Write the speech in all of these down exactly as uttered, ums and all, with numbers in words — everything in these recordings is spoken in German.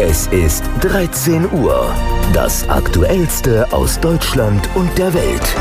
Es ist dreizehn Uhr. Das Aktuellste aus Deutschland und der Welt.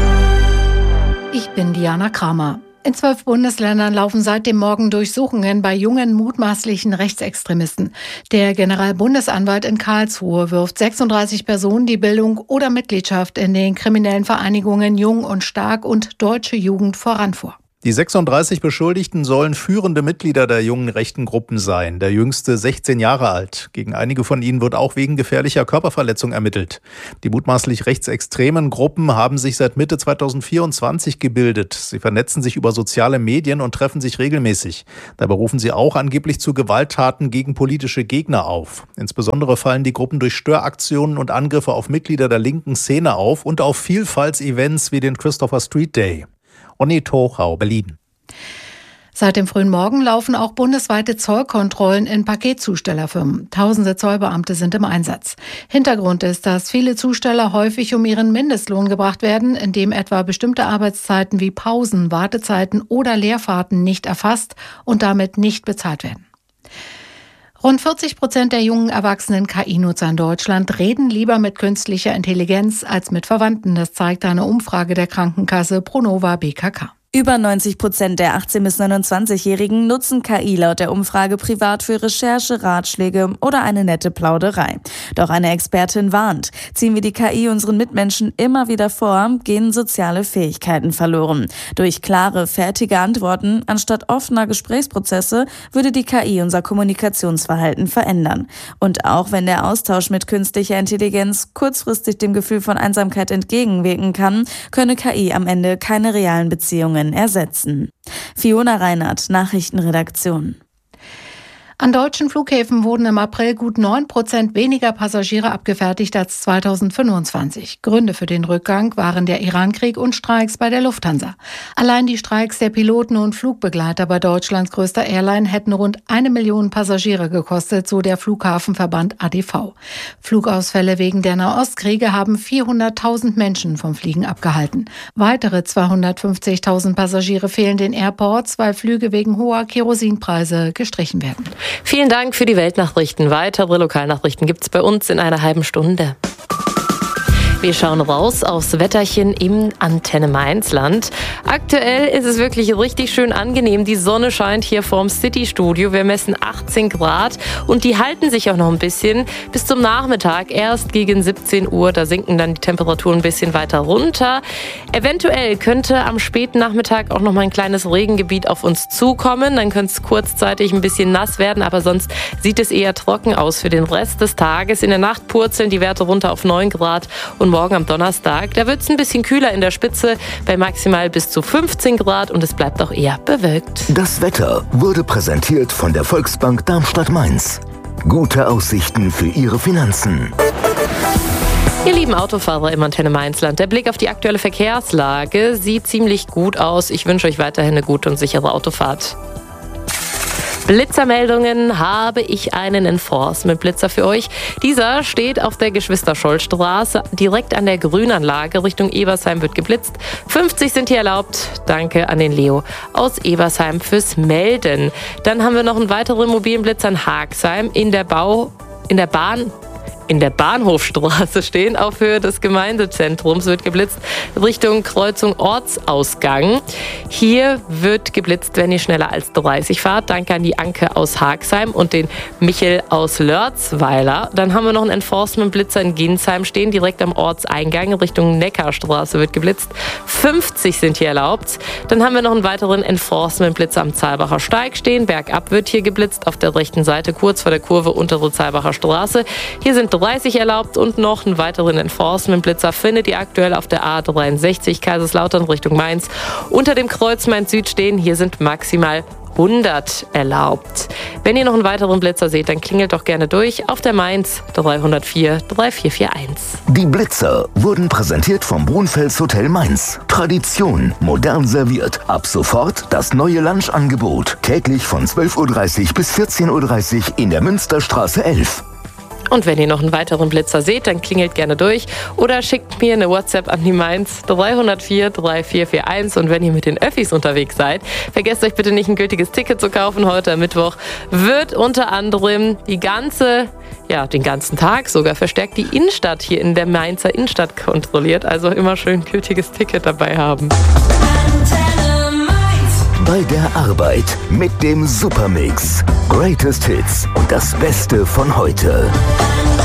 Ich bin Diana Kramer. In zwölf Bundesländern laufen seit dem Morgen Durchsuchungen bei jungen mutmaßlichen Rechtsextremisten. Der Generalbundesanwalt in Karlsruhe wirft sechsunddreißig Personen die Bildung oder Mitgliedschaft in den kriminellen Vereinigungen Jung und Stark und Deutsche Jugend voran vor. Die sechsunddreißig Beschuldigten sollen führende Mitglieder der jungen rechten Gruppen sein, der jüngste sechzehn Jahre alt. Gegen einige von ihnen wird auch wegen gefährlicher Körperverletzung ermittelt. Die mutmaßlich rechtsextremen Gruppen haben sich seit Mitte zweitausendvierundzwanzig gebildet. Sie vernetzen sich über soziale Medien und treffen sich regelmäßig. Dabei rufen sie auch angeblich zu Gewalttaten gegen politische Gegner auf. Insbesondere fallen die Gruppen durch Störaktionen und Angriffe auf Mitglieder der linken Szene auf und auf Vielfaltsevents wie den Christopher Street Day. Onni Tochau, Berlin. Seit dem frühen Morgen laufen auch bundesweite Zollkontrollen in Paketzustellerfirmen. Tausende Zollbeamte sind im Einsatz. Hintergrund ist, dass viele Zusteller häufig um ihren Mindestlohn gebracht werden, indem etwa bestimmte Arbeitszeiten wie Pausen, Wartezeiten oder Leerfahrten nicht erfasst und damit nicht bezahlt werden. Rund vierzig Prozent der jungen erwachsenen K I-Nutzer in Deutschland reden lieber mit künstlicher Intelligenz als mit Verwandten. Das zeigt eine Umfrage der Krankenkasse Pronova B K K. Über neunzig Prozent der achtzehn- bis neunundzwanzigjährigen nutzen K I laut der Umfrage privat für Recherche, Ratschläge oder eine nette Plauderei. Doch eine Expertin warnt, ziehen wir die K I unseren Mitmenschen immer wieder vor, gehen soziale Fähigkeiten verloren. Durch klare, fertige Antworten anstatt offener Gesprächsprozesse würde die K I unser Kommunikationsverhalten verändern. Und auch wenn der Austausch mit künstlicher Intelligenz kurzfristig dem Gefühl von Einsamkeit entgegenwirken kann, könne K I am Ende keine realen Beziehungen ersetzen. Fiona Reinhardt, Nachrichtenredaktion. An deutschen Flughäfen wurden im April gut neun Prozent weniger Passagiere abgefertigt als zweitausendfünfundzwanzig. Gründe für den Rückgang waren der Irankrieg und Streiks bei der Lufthansa. Allein die Streiks der Piloten und Flugbegleiter bei Deutschlands größter Airline hätten rund eine Million Passagiere gekostet, so der Flughafenverband A D V. Flugausfälle wegen der Nahostkriege haben vierhunderttausend Menschen vom Fliegen abgehalten. Weitere zweihundertfünfzigtausend Passagiere fehlen den Airports, weil Flüge wegen hoher Kerosinpreise gestrichen werden. Vielen Dank für die Weltnachrichten. Weitere Lokalnachrichten gibt's bei uns in einer halben Stunde. Wir schauen raus aufs Wetterchen im Antenne Mainzland. Aktuell ist es wirklich richtig schön angenehm. Die Sonne scheint hier vorm City-Studio. Wir messen achtzehn Grad und die halten sich auch noch ein bisschen bis zum Nachmittag. Erst gegen siebzehn Uhr, da sinken dann die Temperaturen ein bisschen weiter runter. Eventuell könnte am späten Nachmittag auch noch mal ein kleines Regengebiet auf uns zukommen. Dann könnte es kurzzeitig ein bisschen nass werden, aber sonst sieht es eher trocken aus für den Rest des Tages. In der Nacht purzeln die Werte runter auf neun Grad und morgen am Donnerstag, da wird es ein bisschen kühler in der Spitze, bei maximal bis zu fünfzehn Grad und es bleibt auch eher bewölkt. Das Wetter wurde präsentiert von der Volksbank Darmstadt-Mainz. Gute Aussichten für Ihre Finanzen. Ihr lieben Autofahrer im Antenne Mainzland, der Blick auf die aktuelle Verkehrslage sieht ziemlich gut aus. Ich wünsche euch weiterhin eine gute und sichere Autofahrt. Blitzermeldungen habe ich einen Enforcement-Blitzer für euch. Dieser steht auf der Geschwister-Scholl-Straße, direkt an der Grünanlage. Richtung Ebersheim wird geblitzt. fünfzig sind hier erlaubt. Danke an den Leo aus Ebersheim fürs Melden. Dann haben wir noch einen weiteren mobilen Blitzer in Haagsheim in der Bau, in der Bahn. In der Bahnhofstraße stehen, auf Höhe des Gemeindezentrums wird geblitzt, Richtung Kreuzung Ortsausgang. Hier wird geblitzt, wenn ihr schneller als dreißig fahrt. Danke an die Anke aus Haagsheim und den Michel aus Lörzweiler. Dann haben wir noch einen Enforcement-Blitzer in Ginsheim stehen, direkt am Ortseingang, Richtung Neckarstraße wird geblitzt. fünfzig sind hier erlaubt. Dann haben wir noch einen weiteren Enforcement-Blitzer am Zahlbacher Steig stehen. Bergab wird hier geblitzt, auf der rechten Seite, kurz vor der Kurve untere Zahlbacher Straße. Hier sind dreißig erlaubt und noch einen weiteren Enforcement-Blitzer findet ihr aktuell auf der A dreiundsechzig Kaiserslautern Richtung Mainz. Unter dem Kreuz Mainz Süd stehen, hier sind maximal hundert erlaubt. Wenn ihr noch einen weiteren Blitzer seht, dann klingelt doch gerne durch auf der Mainz dreihundertvier vierundvierzig einundvierzig. Die Blitzer wurden präsentiert vom Brunfels Hotel Mainz. Tradition, modern serviert. Ab sofort das neue Lunchangebot. Täglich von zwölf Uhr dreißig bis vierzehn Uhr dreißig in der Münsterstraße elf. Und wenn ihr noch einen weiteren Blitzer seht, dann klingelt gerne durch oder schickt mir eine WhatsApp an die Mainz drei null vier drei vier vier eins. Und wenn ihr mit den Öffis unterwegs seid, vergesst euch bitte nicht, ein gültiges Ticket zu kaufen. Heute am Mittwoch wird unter anderem die ganze, ja, den ganzen Tag sogar verstärkt die Innenstadt hier in der Mainzer Innenstadt kontrolliert. Also immer schön ein gültiges Ticket dabei haben. Bei der Arbeit mit dem Supermix. Greatest Hits und das Beste von heute.